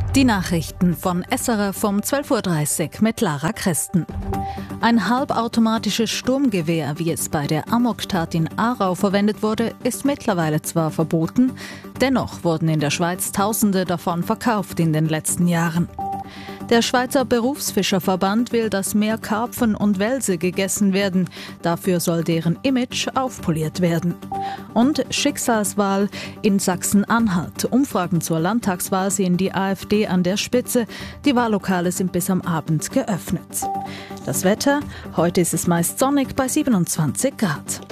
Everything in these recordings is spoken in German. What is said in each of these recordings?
Die Nachrichten von SRF um 12.30 Uhr mit Lara Christen. Ein halbautomatisches Sturmgewehr, wie es bei der Amoktat in Aarau verwendet wurde, ist mittlerweile zwar verboten, dennoch wurden in der Schweiz Tausende davon verkauft in den letzten Jahren. Der Schweizer Berufsfischerverband will, dass mehr Karpfen und Welse gegessen werden. Dafür soll deren Image aufpoliert werden. Und Schicksalswahl in Sachsen-Anhalt. Umfragen zur Landtagswahl sehen die AfD an der Spitze. Die Wahllokale sind bis am Abend geöffnet. Das Wetter: Heute ist es meist sonnig bei 27 Grad.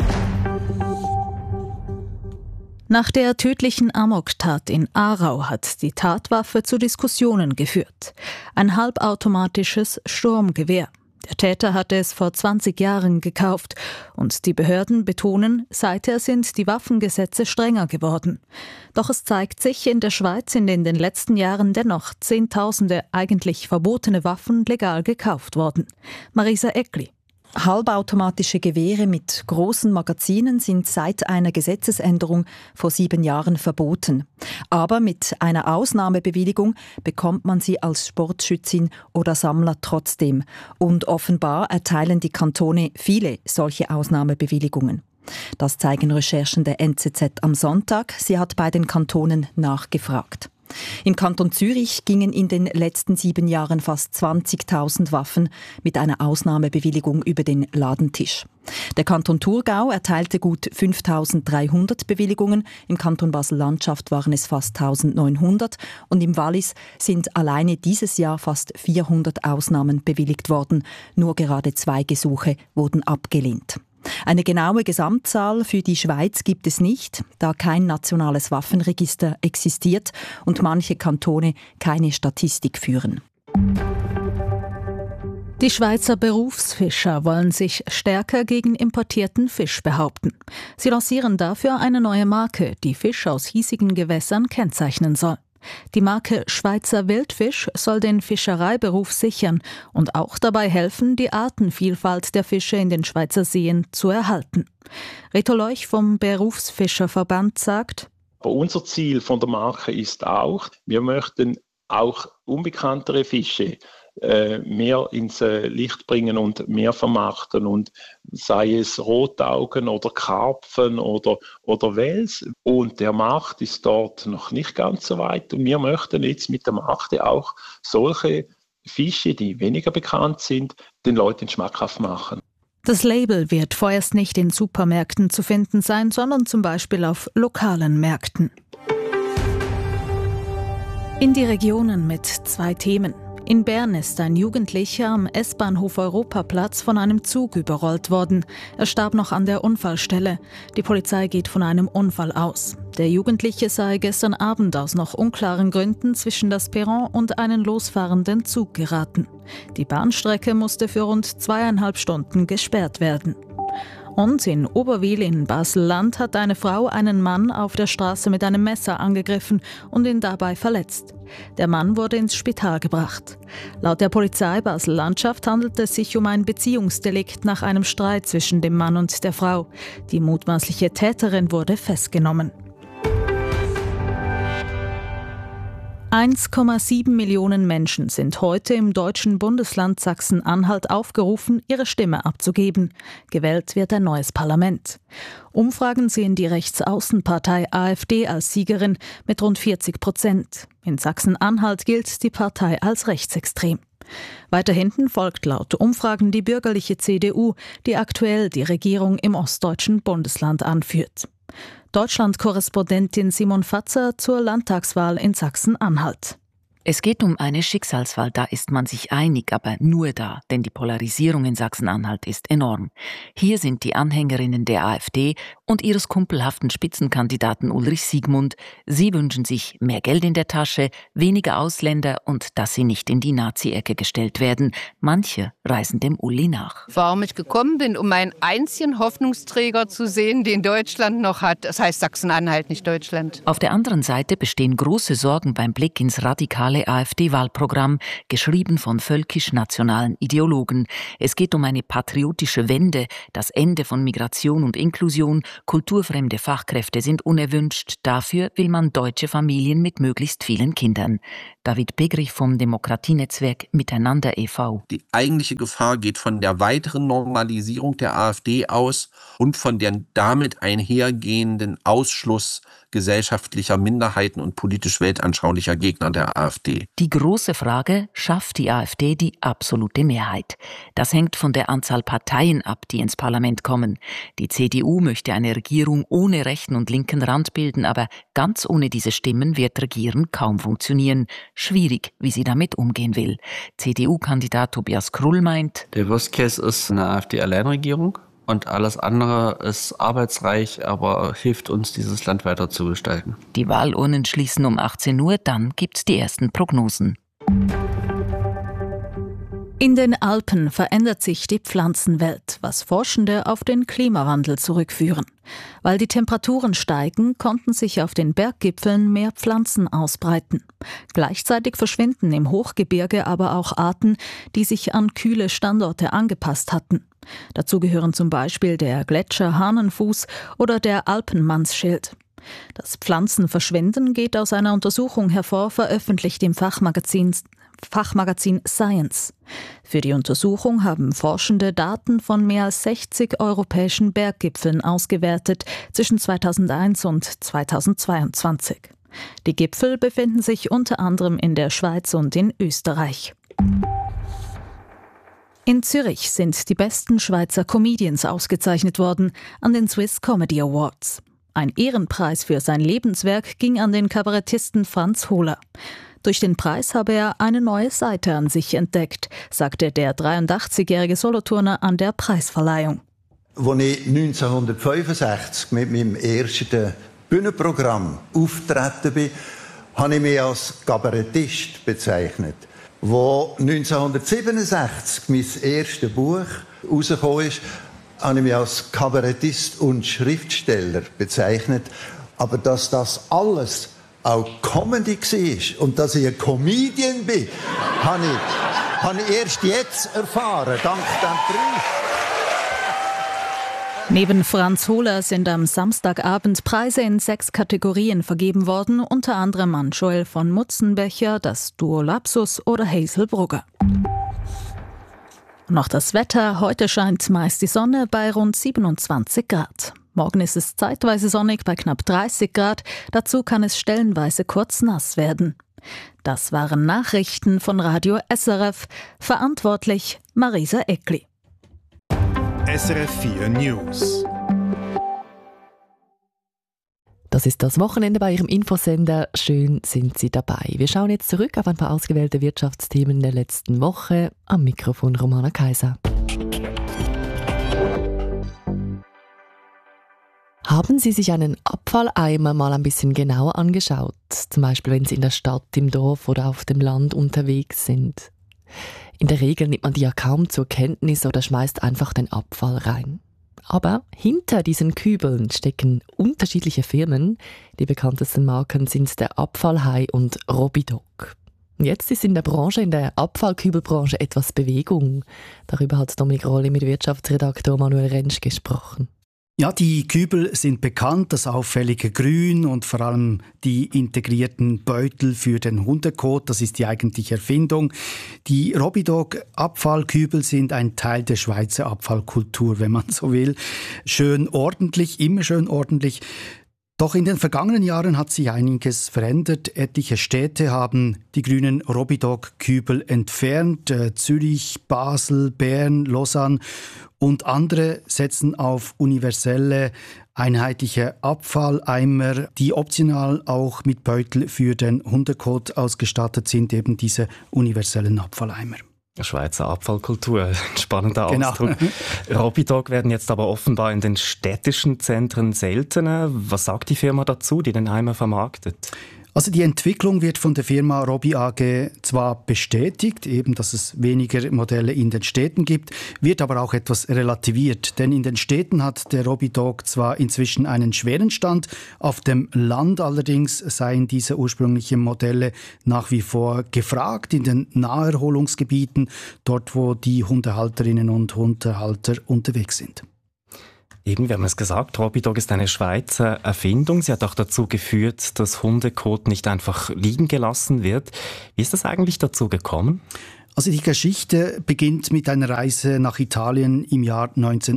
Nach der tödlichen Amoktat in Aarau hat die Tatwaffe zu Diskussionen geführt. Ein halbautomatisches Sturmgewehr. Der Täter hatte es vor 20 Jahren gekauft und die Behörden betonen, seither sind die Waffengesetze strenger geworden. Doch es zeigt sich in der Schweiz in den letzten Jahren dennoch Zehntausende eigentlich verbotene Waffen legal gekauft worden. Marisa Eckli. Halbautomatische Gewehre mit großen Magazinen sind seit einer Gesetzesänderung vor 7 Jahren verboten. Aber mit einer Ausnahmebewilligung bekommt man sie als Sportschützin oder Sammler trotzdem. Und offenbar erteilen die Kantone viele solche Ausnahmebewilligungen. Das zeigen Recherchen der NZZ am Sonntag. Sie hat bei den Kantonen nachgefragt. Im Kanton Zürich gingen in den letzten 7 Jahren fast 20.000 Waffen mit einer Ausnahmebewilligung über den Ladentisch. Der Kanton Thurgau erteilte gut 5.300 Bewilligungen, im Kanton Basel-Landschaft waren es fast 1.900 und im Wallis sind alleine dieses Jahr fast 400 Ausnahmen bewilligt worden. Nur gerade 2 Gesuche wurden abgelehnt. Eine genaue Gesamtzahl für die Schweiz gibt es nicht, da kein nationales Waffenregister existiert und manche Kantone keine Statistik führen. Die Schweizer Berufsfischer wollen sich stärker gegen importierten Fisch behaupten. Sie lancieren dafür eine neue Marke, die Fisch aus hiesigen Gewässern kennzeichnen soll. Die Marke Schweizer Wildfisch soll den Fischereiberuf sichern und auch dabei helfen, die Artenvielfalt der Fische in den Schweizer Seen zu erhalten. Reto Leuch vom Berufsfischerverband sagt: Unser Ziel von der Marke ist auch, wir möchten auch unbekanntere Fische mehr ins Licht bringen und mehr vermarkten, und sei es Rotaugen oder Karpfen oder Wels. Und der Markt ist dort noch nicht ganz so weit und wir möchten jetzt mit der Marke auch solche Fische, die weniger bekannt sind, den Leuten schmackhaft machen. Das Label wird vorerst nicht in Supermärkten zu finden sein, sondern zum Beispiel auf lokalen Märkten. In die Regionen mit 2 Themen. In Bern ist ein Jugendlicher am S-Bahnhof Europaplatz von einem Zug überrollt worden. Er starb noch an der Unfallstelle. Die Polizei geht von einem Unfall aus. Der Jugendliche sei gestern Abend aus noch unklaren Gründen zwischen das Perron und einen losfahrenden Zug geraten. Die Bahnstrecke musste für rund 2,5 Stunden gesperrt werden. Und in Oberwil in Basel-Land hat eine Frau einen Mann auf der Straße mit einem Messer angegriffen und ihn dabei verletzt. Der Mann wurde ins Spital gebracht. Laut der Polizei Basel-Landschaft handelt es sich um ein Beziehungsdelikt nach einem Streit zwischen dem Mann und der Frau. Die mutmaßliche Täterin wurde festgenommen. 1,7 Millionen Menschen sind heute im deutschen Bundesland Sachsen-Anhalt aufgerufen, ihre Stimme abzugeben. Gewählt wird ein neues Parlament. Umfragen sehen die Rechtsaußenpartei AfD als Siegerin mit rund 40%. In Sachsen-Anhalt gilt die Partei als rechtsextrem. Weiter hinten folgt laut Umfragen die bürgerliche CDU, die aktuell die Regierung im ostdeutschen Bundesland anführt. Deutschland-Korrespondentin Simon Fatzer zur Landtagswahl in Sachsen-Anhalt. Es geht um eine Schicksalswahl, da ist man sich einig, aber nur da, denn die Polarisierung in Sachsen-Anhalt ist enorm. Hier sind die Anhängerinnen der AfD und ihres kumpelhaften Spitzenkandidaten Ulrich Siegmund. Sie wünschen sich mehr Geld in der Tasche, weniger Ausländer und dass sie nicht in die Nazi-Ecke gestellt werden. Manche reisen dem Uli nach. Warum ich gekommen bin, um einen einzigen Hoffnungsträger zu sehen, den Deutschland noch hat. Das heißt Sachsen-Anhalt, nicht Deutschland. Auf der anderen Seite bestehen große Sorgen beim Blick ins radikale zentrale AfD-Wahlprogramm, geschrieben von völkisch-nationalen Ideologen. Es geht um eine patriotische Wende, das Ende von Migration und Inklusion, kulturfremde Fachkräfte sind unerwünscht. Dafür will man deutsche Familien mit möglichst vielen Kindern. David Begrich vom Demokratienetzwerk Miteinander e.V. Die eigentliche Gefahr geht von der weiteren Normalisierung der AfD aus und von der damit einhergehenden Ausschluss gesellschaftlicher Minderheiten und politisch weltanschaulicher Gegner der AfD. Die große Frage, schafft die AfD die absolute Mehrheit? Das hängt von der Anzahl Parteien ab, die ins Parlament kommen. Die CDU möchte eine Regierung ohne rechten und linken Rand bilden, aber ganz ohne diese Stimmen wird Regieren kaum funktionieren. Schwierig, wie sie damit umgehen will. CDU-Kandidat Tobias Krull meint, der Worst Case ist eine AfD-Alleinregierung. Und alles andere ist arbeitsreich, aber hilft uns, dieses Land weiter zu gestalten. Die Wahlurnen schließen um 18 Uhr, dann gibt's die ersten Prognosen. In den Alpen verändert sich die Pflanzenwelt, was Forschende auf den Klimawandel zurückführen. Weil die Temperaturen steigen, konnten sich auf den Berggipfeln mehr Pflanzen ausbreiten. Gleichzeitig verschwinden im Hochgebirge aber auch Arten, die sich an kühle Standorte angepasst hatten. Dazu gehören zum Beispiel der Gletscher Hahnenfuß oder der Alpenmannsschild. Das Pflanzenverschwinden geht aus einer Untersuchung hervor, veröffentlicht im Fachmagazin Science. Für die Untersuchung haben Forschende Daten von mehr als 60 europäischen Berggipfeln ausgewertet zwischen 2001 und 2022. Die Gipfel befinden sich unter anderem in der Schweiz und in Österreich. In Zürich sind die besten Schweizer Comedians ausgezeichnet worden an den Swiss Comedy Awards. Ein Ehrenpreis für sein Lebenswerk ging an den Kabarettisten Franz Hohler. Durch den Preis habe er eine neue Seite an sich entdeckt, sagte der 83-jährige Solothurner an der Preisverleihung. Als ich 1965 mit meinem ersten Bühnenprogramm auftreten bin, habe ich mich als Kabarettist bezeichnet. Als 1967 mein erstes Buch herausgekommen ist, habe ich mich als Kabarettist und Schriftsteller bezeichnet. Aber dass das alles auch Comedy war und dass ich ein Comedian bin, habe ich erst jetzt erfahren, dank diesem Preis. Neben Franz Hohler sind am Samstagabend Preise in 6 Kategorien vergeben worden, unter anderem an Joel von Mutzenbecher, das Duo Lapsus oder Hazel Brugger. Noch das Wetter. Heute scheint meist die Sonne bei rund 27 Grad. Morgen ist es zeitweise sonnig bei knapp 30 Grad. Dazu kann es stellenweise kurz nass werden. Das waren Nachrichten von Radio SRF. Verantwortlich Marisa Eckli. SRF 4 News. Das ist das Wochenende bei Ihrem Infosender. Schön sind Sie dabei. Wir schauen jetzt zurück auf ein paar ausgewählte Wirtschaftsthemen der letzten Woche. Am Mikrofon Romana Kaiser. Haben Sie sich einen Abfalleimer mal ein bisschen genauer angeschaut? Zum Beispiel, wenn Sie in der Stadt, im Dorf oder auf dem Land unterwegs sind. In der Regel nimmt man die ja kaum zur Kenntnis oder schmeißt einfach den Abfall rein. Aber hinter diesen Kübeln stecken unterschiedliche Firmen. Die bekanntesten Marken sind der Abfallhai und Robidog. Jetzt ist in der Branche, in der Abfallkübelbranche etwas Bewegung. Darüber hat Dominik Rolli mit Wirtschaftsredaktor Manuel Rentsch gesprochen. Ja, die Kübel sind bekannt, das auffällige Grün und vor allem die integrierten Beutel für den Hundekot, das ist die eigentliche Erfindung. Die Robidog-Abfallkübel sind ein Teil der Schweizer Abfallkultur, wenn man so will. Schön ordentlich, immer schön ordentlich. Doch in den vergangenen Jahren hat sich einiges verändert. Etliche Städte haben die grünen Robidog-Kübel entfernt. Zürich, Basel, Bern, Lausanne und andere setzen auf universelle, einheitliche Abfalleimer, die optional auch mit Beutel für den Hundekot ausgestattet sind, eben diese universellen Abfalleimer. Schweizer Abfallkultur, ein spannender Ausdruck. Genau. Robidog werden jetzt aber offenbar in den städtischen Zentren seltener. Was sagt die Firma dazu, die den Eimer vermarktet? Also die Entwicklung wird von der Firma Robi AG zwar bestätigt, eben, dass es weniger Modelle in den Städten gibt, wird aber auch etwas relativiert. Denn in den Städten hat der Robidog zwar inzwischen einen schweren Stand, auf dem Land allerdings seien diese ursprünglichen Modelle nach wie vor gefragt, in den Naherholungsgebieten, dort wo die Hundehalterinnen und Hundehalter unterwegs sind. Eben, wir haben es gesagt, Robidog ist eine Schweizer Erfindung. Sie hat auch dazu geführt, dass Hundekot nicht einfach liegen gelassen wird. Wie ist das eigentlich dazu gekommen? Also die Geschichte beginnt mit einer Reise nach Italien im Jahr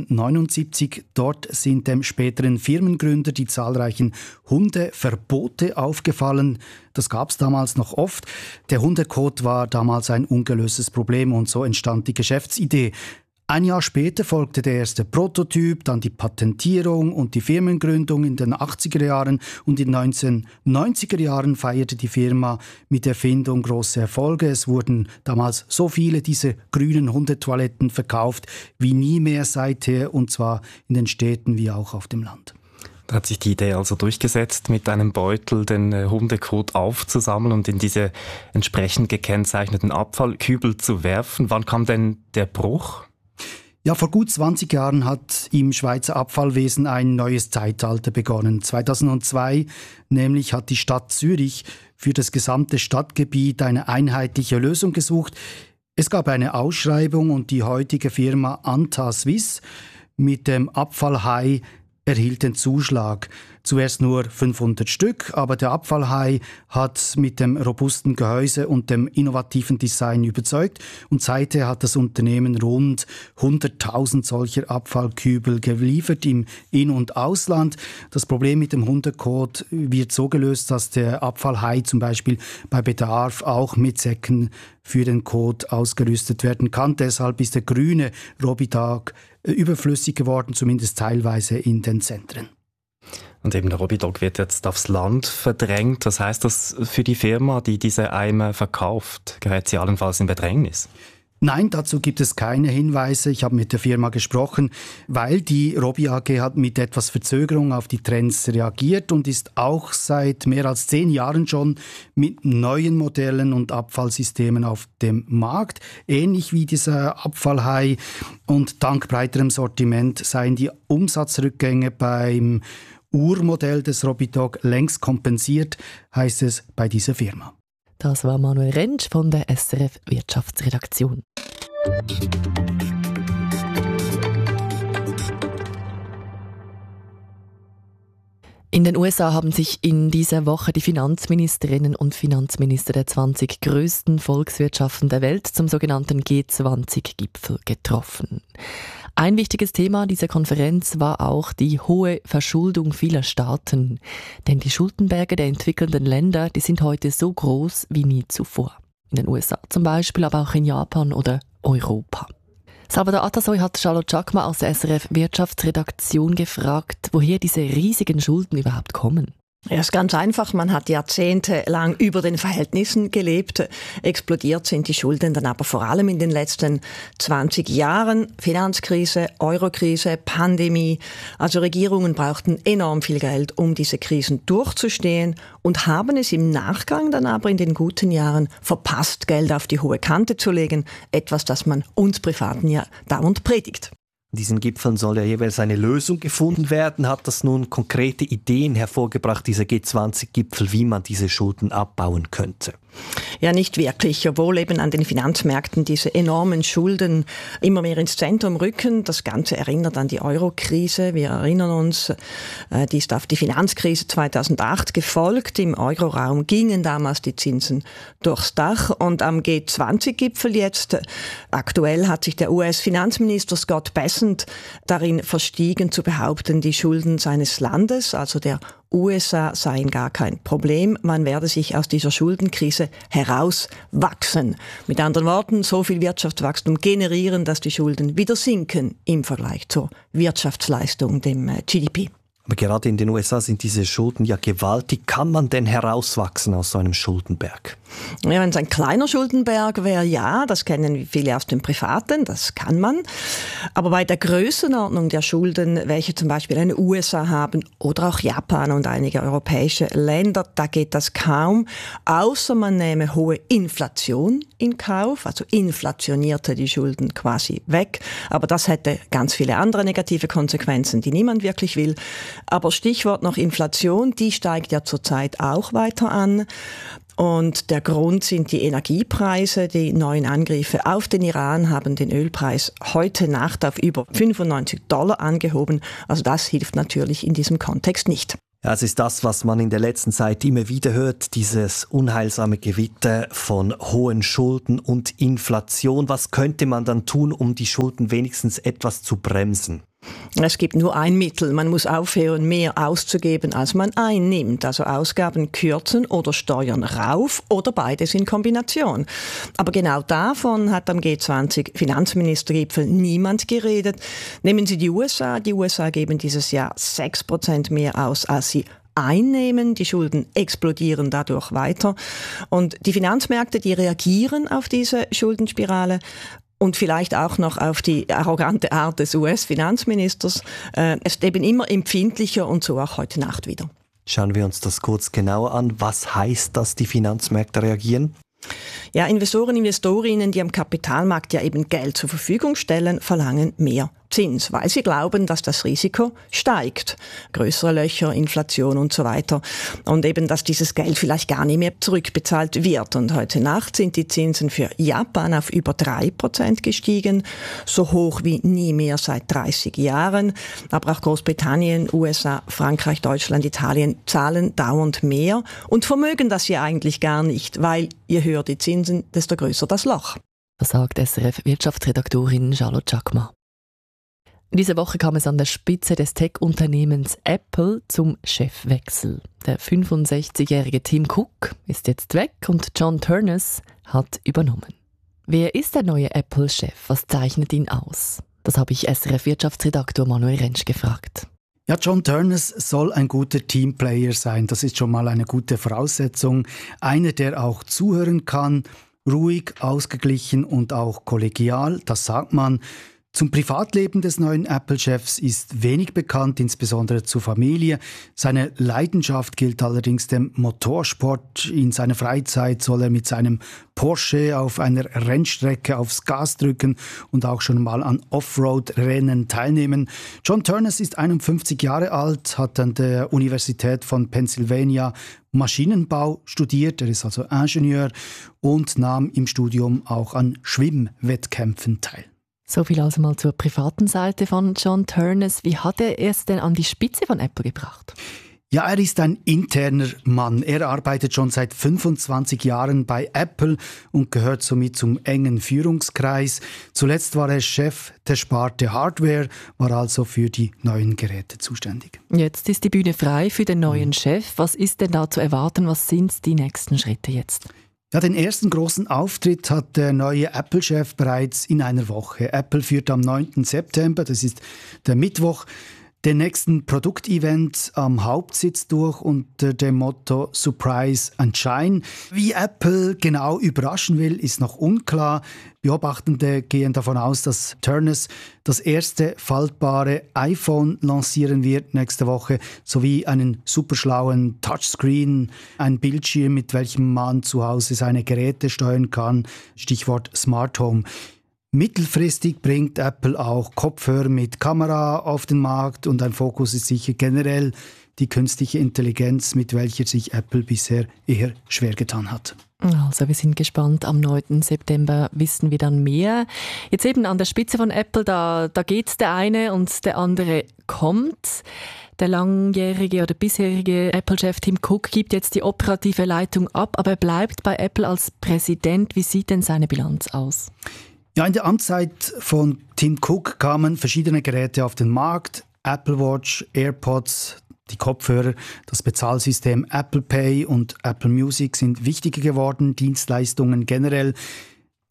1979. Dort sind dem späteren Firmengründer die zahlreichen Hundeverbote aufgefallen. Das gab es damals noch oft. Der Hundekot war damals ein ungelöstes Problem und so entstand die Geschäftsidee. Ein Jahr später folgte der erste Prototyp, dann die Patentierung und die Firmengründung in den 80er Jahren und in den 1990er Jahren feierte die Firma mit der Erfindung große Erfolge. Es wurden damals so viele diese grünen Hundetoiletten verkauft wie nie mehr seither, und zwar in den Städten wie auch auf dem Land. Da hat sich die Idee also durchgesetzt, mit einem Beutel den Hundekot aufzusammeln und in diese entsprechend gekennzeichneten Abfallkübel zu werfen. Wann kam denn der Bruch? Ja, vor gut 20 Jahren hat im Schweizer Abfallwesen ein neues Zeitalter begonnen. 2002 nämlich hat die Stadt Zürich für das gesamte Stadtgebiet eine einheitliche Lösung gesucht. Es gab eine Ausschreibung und die heutige Firma Anta Swiss mit dem Abfallhai erhielt den Zuschlag. Zuerst nur 500 Stück, aber der Abfallhai hat mit dem robusten Gehäuse und dem innovativen Design überzeugt und seither hat das Unternehmen rund 100.000 solcher Abfallkübel geliefert im In- und Ausland. Das Problem mit dem Hundekot wird so gelöst, dass der Abfallhai zum Beispiel bei Bedarf auch mit Säcken für den Kot ausgerüstet werden kann. Deshalb ist der grüne Robidog überflüssig geworden, zumindest teilweise in den Zentren. Und eben der Robidog wird jetzt aufs Land verdrängt. Das heißt, dass für die Firma, die diese Eimer verkauft, gerät sie allenfalls in Bedrängnis? Nein, dazu gibt es keine Hinweise. Ich habe mit der Firma gesprochen, weil die Robi AG hat mit etwas Verzögerung auf die Trends reagiert und ist auch seit mehr als 10 Jahren schon mit neuen Modellen und Abfallsystemen auf dem Markt. Ähnlich wie dieser Abfallhai. Und dank breiterem Sortiment seien die Umsatzrückgänge beim Urmodell des Robidog längst kompensiert, heißt es bei dieser Firma. Das war Manuel Rentsch von der SRF Wirtschaftsredaktion. In den USA haben sich in dieser Woche die Finanzministerinnen und Finanzminister der 20 größten Volkswirtschaften der Welt zum sogenannten G20-Gipfel getroffen. Ein wichtiges Thema dieser Konferenz war auch die hohe Verschuldung vieler Staaten. Denn die Schuldenberge der entwickelnden Länder, die sind heute so groß wie nie zuvor. In den USA zum Beispiel, aber auch in Japan oder Europa. Salvador Atasoy hat Charlotte Chakma aus der SRF Wirtschaftsredaktion gefragt, woher diese riesigen Schulden überhaupt kommen. Ja, ist ganz einfach. Man hat jahrzehntelang über den Verhältnissen gelebt. Explodiert sind die Schulden dann aber vor allem in den letzten 20 Jahren. Finanzkrise, Eurokrise, Pandemie. Also Regierungen brauchten enorm viel Geld, um diese Krisen durchzustehen und haben es im Nachgang dann aber in den guten Jahren verpasst, Geld auf die hohe Kante zu legen. Etwas, das man uns Privaten ja dauernd predigt. In diesen Gipfeln soll ja jeweils eine Lösung gefunden werden. Hat das nun konkrete Ideen hervorgebracht, dieser G20-Gipfel, wie man diese Schulden abbauen könnte? Ja, nicht wirklich, obwohl eben an den Finanzmärkten diese enormen Schulden immer mehr ins Zentrum rücken. Das Ganze erinnert an die Euro-Krise. Wir erinnern uns, die ist auf die Finanzkrise 2008 gefolgt. Im Euroraum gingen damals die Zinsen durchs Dach. Und am G20-Gipfel jetzt, aktuell hat sich der US-Finanzminister Scott Bessent darin verstiegen zu behaupten, die Schulden seines Landes, also der USA, seien gar kein Problem. Man werde sich aus dieser Schuldenkrise herauswachsen. Mit anderen Worten, so viel Wirtschaftswachstum generieren, dass die Schulden wieder sinken im Vergleich zur Wirtschaftsleistung, dem GDP. Aber gerade in den USA sind diese Schulden ja gewaltig. Kann man denn herauswachsen aus so einem Schuldenberg? Ja, wenn es ein kleiner Schuldenberg wäre, ja, das kennen viele aus dem Privaten, das kann man. Aber bei der Größenordnung der Schulden, welche zum Beispiel in den USA haben oder auch Japan und einige europäische Länder, da geht das kaum, außer man nehme hohe Inflation in Kauf, also inflationierte die Schulden quasi weg. Aber das hätte ganz viele andere negative Konsequenzen, die niemand wirklich will. Aber Stichwort noch Inflation, die steigt ja zurzeit auch weiter an. Und der Grund sind die Energiepreise. Die neuen Angriffe auf den Iran haben den Ölpreis heute Nacht auf über $95 angehoben. Also das hilft natürlich in diesem Kontext nicht. Ja, es ist das, was man in der letzten Zeit immer wieder hört, dieses unheilsame Gewitter von hohen Schulden und Inflation. Was könnte man dann tun, um die Schulden wenigstens etwas zu bremsen? Es gibt nur ein Mittel. Man muss aufhören, mehr auszugeben, als man einnimmt. Also Ausgaben kürzen oder Steuern rauf oder beides in Kombination. Aber genau davon hat am G20-Finanzministergipfel niemand geredet. Nehmen Sie die USA. Die USA geben dieses Jahr 6% mehr aus, als sie einnehmen. Die Schulden explodieren dadurch weiter. Und die Finanzmärkte, die reagieren auf diese Schuldenspirale. Und vielleicht auch noch auf die arrogante Art des US-Finanzministers. Es ist eben immer empfindlicher und so auch heute Nacht wieder. Schauen wir uns das kurz genauer an. Was heißt das, die Finanzmärkte reagieren? Ja, Investoren, Investorinnen, die am Kapitalmarkt ja eben Geld zur Verfügung stellen, verlangen mehr Zins, weil sie glauben, dass das Risiko steigt. Größere Löcher, Inflation und so weiter. Und eben, dass dieses Geld vielleicht gar nicht mehr zurückbezahlt wird. Und heute Nacht sind die Zinsen für Japan auf über 3% gestiegen, so hoch wie nie mehr seit 30 Jahren. Aber auch Großbritannien, USA, Frankreich, Deutschland, Italien zahlen dauernd mehr und vermögen das ja eigentlich gar nicht, weil je höher die Zinsen, desto größer das Loch. Das sagt SRF-Wirtschaftsredaktorin Charlotte Jacquemart. Diese Woche kam es an der Spitze des Tech-Unternehmens Apple zum Chefwechsel. Der 65-jährige Tim Cook ist jetzt weg und John Ternus hat übernommen. Wer ist der neue Apple-Chef? Was zeichnet ihn aus? Das habe ich SRF-Wirtschaftsredaktor Manuel Rentsch gefragt. Ja, John Ternus soll ein guter Teamplayer sein. Das ist schon mal eine gute Voraussetzung. Einer, der auch zuhören kann, ruhig, ausgeglichen und auch kollegial, das sagt man. Zum Privatleben des neuen Apple-Chefs ist wenig bekannt, insbesondere zur Familie. Seine Leidenschaft gilt allerdings dem Motorsport. In seiner Freizeit soll er mit seinem Porsche auf einer Rennstrecke aufs Gas drücken und auch schon mal an Offroad-Rennen teilnehmen. John Ternus ist 51 Jahre alt, hat an der Universität von Pennsylvania Maschinenbau studiert. Er ist also Ingenieur und nahm im Studium auch an Schwimmwettkämpfen teil. So viel also mal zur privaten Seite von John Ternus. Wie hat er es denn an die Spitze von Apple gebracht? Ja, er ist ein interner Mann. Er arbeitet schon seit 25 Jahren bei Apple und gehört somit zum engen Führungskreis. Zuletzt war er Chef der Sparte Hardware, war also für die neuen Geräte zuständig. Jetzt ist die Bühne frei für den neuen Chef. Was ist denn da zu erwarten? Was sind die nächsten Schritte jetzt? Ja, den ersten großen Auftritt hat der neue Apple-Chef bereits in einer Woche. Apple führt am 9. September, das ist der Mittwoch, den nächsten Produktevent am Hauptsitz durch unter dem Motto Surprise and Shine. Wie Apple genau überraschen will, ist noch unklar. Beobachtende gehen davon aus, dass Ternus das erste faltbare iPhone lancieren wird nächste Woche, sowie einen superschlauen Touchscreen, ein Bildschirm, mit welchem man zu Hause seine Geräte steuern kann, Stichwort Smart Home. Mittelfristig bringt Apple auch Kopfhörer mit Kamera auf den Markt und ein Fokus ist sicher generell die künstliche Intelligenz, mit welcher sich Apple bisher eher schwer getan hat. Also wir sind gespannt, am 9. September wissen wir dann mehr. Jetzt eben an der Spitze von Apple, da geht der eine und der andere kommt. Der langjährige oder bisherige Apple-Chef Tim Cook gibt jetzt die operative Leitung ab, aber er bleibt bei Apple als Präsident. Wie sieht denn seine Bilanz aus? Ja, in der Amtszeit von Tim Cook kamen verschiedene Geräte auf den Markt. Apple Watch, AirPods, die Kopfhörer, das Bezahlsystem Apple Pay und Apple Music sind wichtiger geworden, Dienstleistungen generell.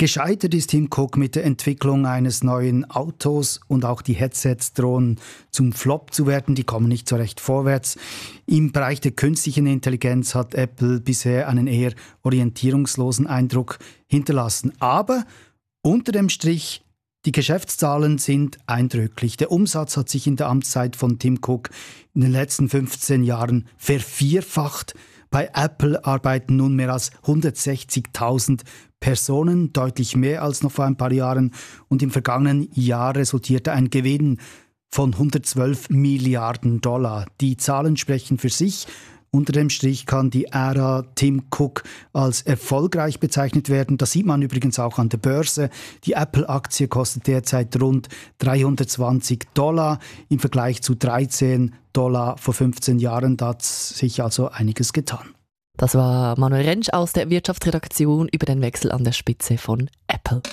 Gescheitert ist Tim Cook mit der Entwicklung eines neuen Autos und auch die Headsets drohen zum Flop zu werden. Die kommen nicht so recht vorwärts. Im Bereich der künstlichen Intelligenz hat Apple bisher einen eher orientierungslosen Eindruck hinterlassen. Aber unter dem Strich, die Geschäftszahlen sind eindrücklich. Der Umsatz hat sich in der Amtszeit von Tim Cook in den letzten 15 Jahren vervierfacht. Bei Apple arbeiten nun mehr als 160.000 Personen, deutlich mehr als noch vor ein paar Jahren. Und im vergangenen Jahr resultierte ein Gewinn von 112 Milliarden $. Die Zahlen sprechen für sich. Unter dem Strich kann die Ära Tim Cook als erfolgreich bezeichnet werden. Das sieht man übrigens auch an der Börse. Die Apple-Aktie kostet derzeit rund $320 im Vergleich zu $13 vor 15 Jahren. Da hat sich also einiges getan. Das war Manuel Rentsch aus der Wirtschaftsredaktion über den Wechsel an der Spitze von Apple.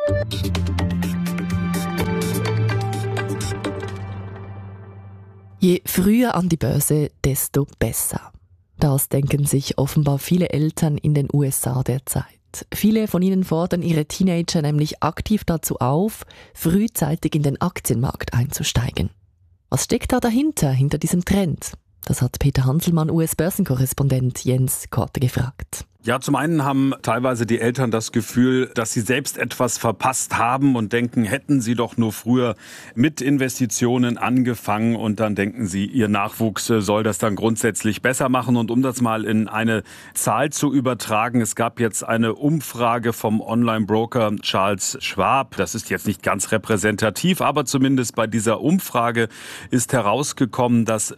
Je früher an die Börse, desto besser. Das denken sich offenbar viele Eltern in den USA derzeit. Viele von ihnen fordern ihre Teenager nämlich aktiv dazu auf, frühzeitig in den Aktienmarkt einzusteigen. Was steckt da dahinter, hinter diesem Trend? Das hat Peter Hanselmann, US-Börsenkorrespondent Jens Korte gefragt. Ja, zum einen haben teilweise die Eltern das Gefühl, dass sie selbst etwas verpasst haben und denken, hätten sie doch nur früher mit Investitionen angefangen, und dann denken sie, ihr Nachwuchs soll das dann grundsätzlich besser machen. Und um das mal in eine Zahl zu übertragen, es gab jetzt eine Umfrage vom Online-Broker Charles Schwab. Das ist jetzt nicht ganz repräsentativ, aber zumindest bei dieser Umfrage ist herausgekommen, dass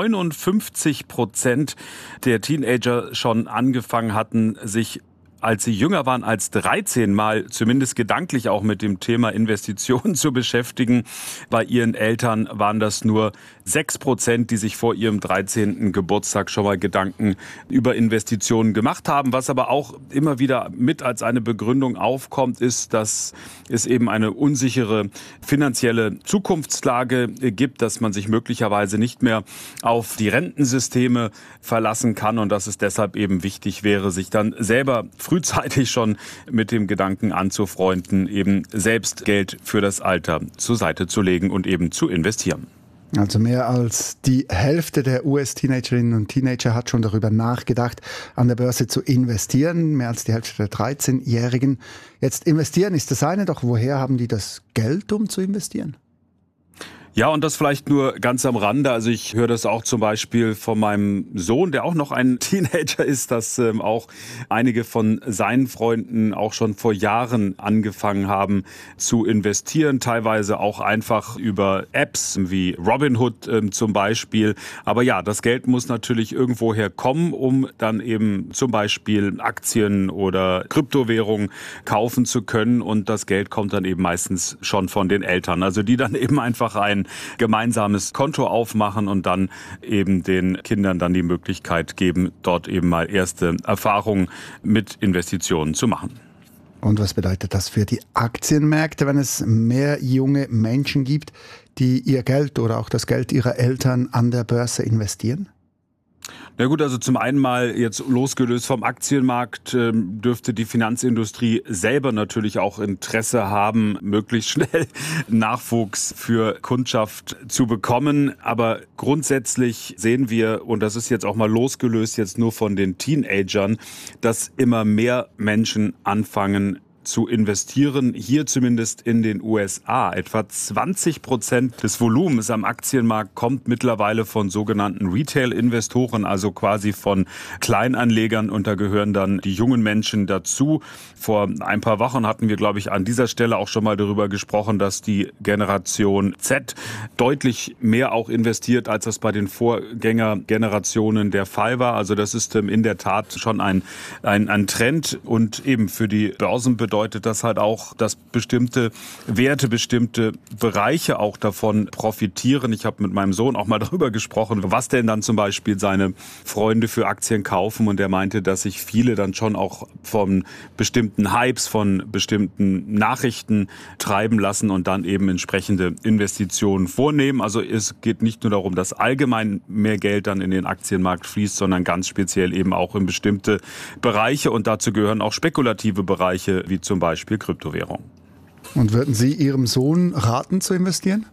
59% der Teenager schon angefangen hatten, sich, als sie jünger waren als 13 Mal, zumindest gedanklich auch mit dem Thema Investitionen zu beschäftigen. Bei ihren Eltern waren das nur 6%, die sich vor ihrem 13. Geburtstag schon mal Gedanken über Investitionen gemacht haben. Was aber auch immer wieder mit als eine Begründung aufkommt, ist, dass es eben eine unsichere finanzielle Zukunftslage gibt, dass man sich möglicherweise nicht mehr auf die Rentensysteme verlassen kann und dass es deshalb eben wichtig wäre, sich dann selber frühzeitig schon mit dem Gedanken anzufreunden, eben selbst Geld für das Alter zur Seite zu legen und eben zu investieren. Also mehr als die Hälfte der US-Teenagerinnen und Teenager hat schon darüber nachgedacht, an der Börse zu investieren. Mehr als die Hälfte der 13-Jährigen. Jetzt investieren ist das eine, doch woher haben die das Geld, um zu investieren? Ja, und das vielleicht nur ganz am Rande. Also ich höre das auch zum Beispiel von meinem Sohn, der auch noch ein Teenager ist, dass auch einige von seinen Freunden auch schon vor Jahren angefangen haben zu investieren. Teilweise auch einfach über Apps wie Robinhood zum Beispiel. Aber ja, das Geld muss natürlich irgendwoher kommen, um dann eben zum Beispiel Aktien oder Kryptowährungen kaufen zu können. Und das Geld kommt dann eben meistens schon von den Eltern. Also die dann eben einfach ein gemeinsames Konto aufmachen und dann eben den Kindern dann die Möglichkeit geben, dort eben mal erste Erfahrungen mit Investitionen zu machen. Und was bedeutet das für die Aktienmärkte, wenn es mehr junge Menschen gibt, die ihr Geld oder auch das Geld ihrer Eltern an der Börse investieren? Na gut, also zum einen mal jetzt losgelöst vom Aktienmarkt dürfte die Finanzindustrie selber natürlich auch Interesse haben, möglichst schnell Nachwuchs für Kundschaft zu bekommen. Aber grundsätzlich sehen wir, und das ist jetzt auch mal losgelöst jetzt nur von den Teenagern, dass immer mehr Menschen anfangen zu investieren, hier zumindest in den USA. Etwa 20% des Volumens am Aktienmarkt kommt mittlerweile von sogenannten Retail-Investoren, also quasi von Kleinanlegern, und da gehören dann die jungen Menschen dazu. Vor ein paar Wochen hatten wir, glaube ich, an dieser Stelle auch schon mal darüber gesprochen, dass die Generation Z deutlich mehr auch investiert, als das bei den Vorgängergenerationen der Fall war. Also das ist in der Tat schon ein Trend, und eben für die Börsen bedeutet das halt auch, dass bestimmte Werte, bestimmte Bereiche auch davon profitieren. Ich habe mit meinem Sohn auch mal darüber gesprochen, was denn dann zum Beispiel seine Freunde für Aktien kaufen, und er meinte, dass sich viele dann schon auch von bestimmten Hypes, von bestimmten Nachrichten treiben lassen und dann eben entsprechende Investitionen vornehmen. Also es geht nicht nur darum, dass allgemein mehr Geld dann in den Aktienmarkt fließt, sondern ganz speziell eben auch in bestimmte Bereiche, und dazu gehören auch spekulative Bereiche, wie zum Beispiel Kryptowährungen. Und würden Sie Ihrem Sohn raten zu investieren?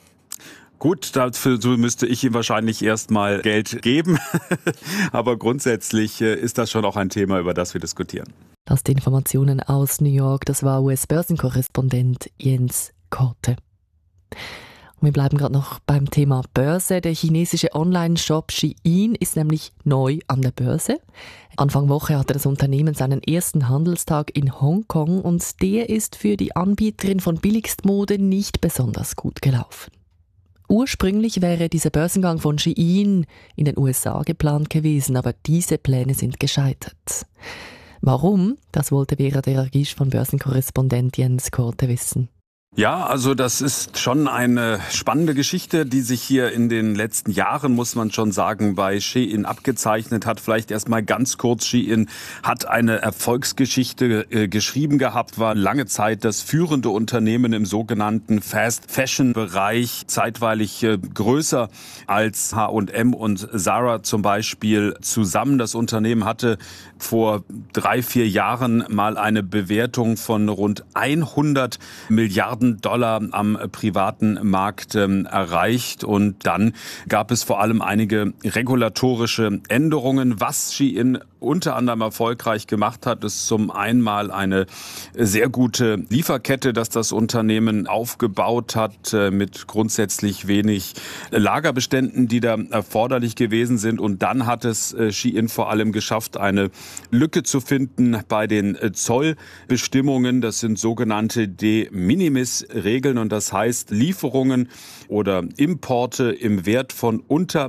Gut, dazu müsste ich ihm wahrscheinlich erstmal Geld geben. Aber grundsätzlich ist das schon auch ein Thema, über das wir diskutieren. Das die Informationen aus New York, das war US-Börsenkorrespondent Jens Korte. Und wir bleiben gerade noch beim Thema Börse. Der chinesische Online-Shop Shein ist nämlich neu an der Börse. Anfang Woche hatte das Unternehmen seinen ersten Handelstag in Hongkong und der ist für die Anbieterin von Billigstmode nicht besonders gut gelaufen. Ursprünglich wäre dieser Börsengang von Shein in den USA geplant gewesen, aber diese Pläne sind gescheitert. Warum? Das wollte Vera Deragisch von Börsenkorrespondent Jens Korte wissen. Ja, also das ist schon eine spannende Geschichte, die sich hier in den letzten Jahren, muss man schon sagen, bei Shein abgezeichnet hat. Vielleicht erstmal ganz kurz, Shein hat eine Erfolgsgeschichte geschrieben gehabt, war lange Zeit das führende Unternehmen im sogenannten Fast-Fashion-Bereich, zeitweilig größer als H&M und Zara zum Beispiel zusammen. Das Unternehmen hatte vor 3-4 Jahren mal eine Bewertung von rund 100 Milliarden Dollar am privaten Markt erreicht. Und dann gab es vor allem einige regulatorische Änderungen. Was Shein unter anderem erfolgreich gemacht hat, ist zum einen mal eine sehr gute Lieferkette, dass das Unternehmen aufgebaut hat mit grundsätzlich wenig Lagerbeständen, die da erforderlich gewesen sind. Und dann hat es Shein vor allem geschafft, eine Lücke zu finden bei den Zollbestimmungen. Das sind sogenannte De Minimis-Regeln und das heißt Lieferungen oder Importe im Wert von unter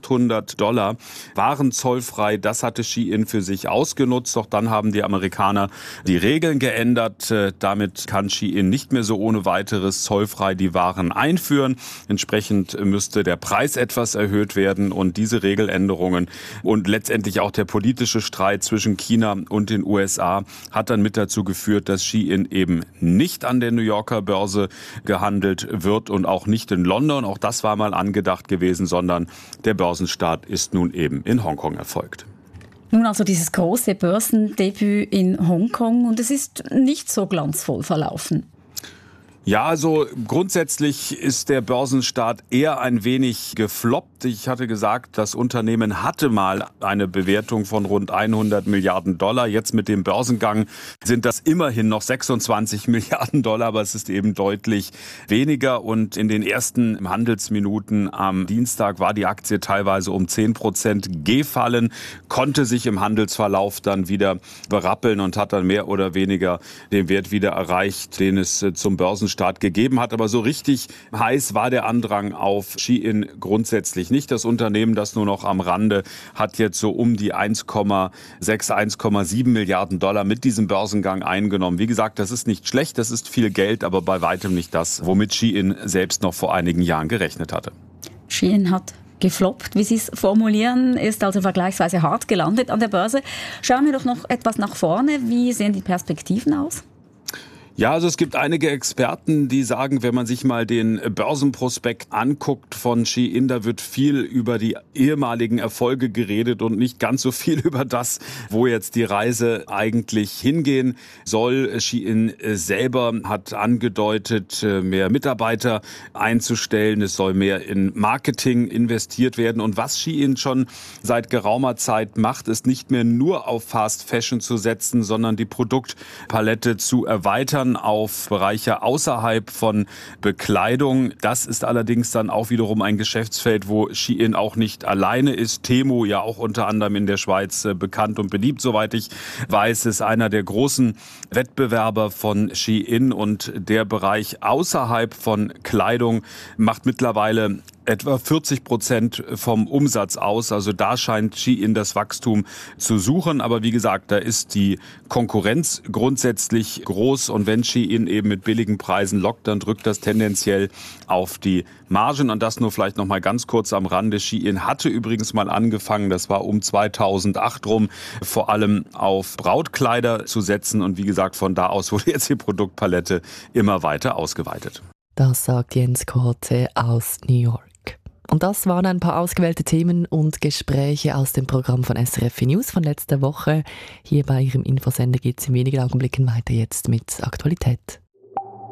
$800 waren zollfrei. Das hatte Shein für sich ausgenutzt. Doch dann haben die Amerikaner die Regeln geändert. Damit kann Shein nicht mehr so ohne weiteres zollfrei die Waren einführen. Entsprechend müsste der Preis etwas erhöht werden und diese Regeländerungen und letztendlich auch der politische Streit zwischen China und den USA hat dann mit dazu geführt, dass Shein eben nicht an der New Yorker Börse gehandelt wird und auch nicht in London. Auch das war mal angedacht gewesen, sondern der Börsenstart ist nun eben in Hongkong erfolgt. Nun also dieses große Börsendebüt in Hongkong und es ist nicht so glanzvoll verlaufen. Ja, also grundsätzlich ist der Börsenstart eher ein wenig gefloppt. Ich hatte gesagt, das Unternehmen hatte mal eine Bewertung von rund 100 Milliarden Dollar. Jetzt mit dem Börsengang sind das immerhin noch 26 Milliarden Dollar, aber es ist eben deutlich weniger. Und in den ersten Handelsminuten am Dienstag war die Aktie teilweise um 10% gefallen, konnte sich im Handelsverlauf dann wieder berappeln und hat dann mehr oder weniger den Wert wieder erreicht, den es zum Börsenstart gegeben hat. Aber so richtig heiß war der Andrang auf Shein grundsätzlich nicht. Das Unternehmen, das nur noch am Rande, hat jetzt so um die 1,6, 1,7 Milliarden Dollar mit diesem Börsengang eingenommen. Wie gesagt, das ist nicht schlecht, das ist viel Geld, aber bei weitem nicht das, womit Shein selbst noch vor einigen Jahren gerechnet hatte. Shein hat gefloppt, wie Sie es formulieren, ist also vergleichsweise hart gelandet an der Börse. Schauen wir doch noch etwas nach vorne. Wie sehen die Perspektiven aus? Ja, also es gibt einige Experten, die sagen, wenn man sich mal den Börsenprospekt anguckt von Shein, da wird viel über die ehemaligen Erfolge geredet und nicht ganz so viel über das, wo jetzt die Reise eigentlich hingehen soll. Shein selber hat angedeutet, mehr Mitarbeiter einzustellen. Es soll mehr in Marketing investiert werden. Und was Shein schon seit geraumer Zeit macht, ist nicht mehr nur auf Fast Fashion zu setzen, sondern die Produktpalette zu erweitern auf Bereiche außerhalb von Bekleidung. Das ist allerdings dann auch wiederum ein Geschäftsfeld, wo Shein auch nicht alleine ist. Temu, ja auch unter anderem in der Schweiz bekannt und beliebt, soweit ich weiß, ist einer der großen Wettbewerber von Shein und der Bereich außerhalb von Kleidung macht mittlerweile etwa 40% vom Umsatz aus. Also da scheint Shein das Wachstum zu suchen. Aber wie gesagt, da ist die Konkurrenz grundsätzlich groß. Und wenn Shein eben mit billigen Preisen lockt, dann drückt das tendenziell auf die Margen. Und das nur vielleicht noch mal ganz kurz am Rande. Shein hatte übrigens mal angefangen, das war um 2008 rum, vor allem auf Brautkleider zu setzen. Und wie gesagt, von da aus wurde jetzt die Produktpalette immer weiter ausgeweitet. Das sagt Jens Korte aus New York. Und das waren ein paar ausgewählte Themen und Gespräche aus dem Programm von SRF News von letzter Woche. Hier bei Ihrem Infosender geht es in wenigen Augenblicken weiter jetzt mit Aktualität.